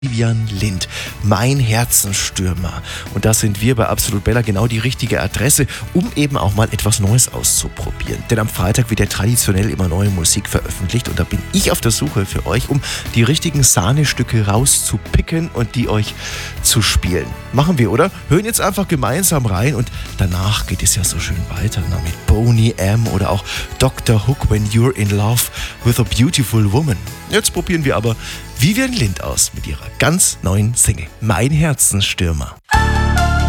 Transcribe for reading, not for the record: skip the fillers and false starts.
Vivian Lind, mein Herzenstürmer. Und da sind wir bei Absolut Bella genau die richtige Adresse, um eben auch mal etwas Neues auszuprobieren. Denn am Freitag wird ja traditionell immer neue Musik veröffentlicht und da bin ich auf der Suche für euch, um die richtigen Sahnestücke rauszupicken und die euch zu spielen. Machen wir, oder? Hören jetzt einfach gemeinsam rein und danach geht es ja so schön weiter mit Boney M. oder auch Dr. Hook, When You're in Love with a Beautiful Woman. Jetzt probieren wir aber Vivian Lind aus mit ihrer ganz neuen Single Mein Herzenstürmer.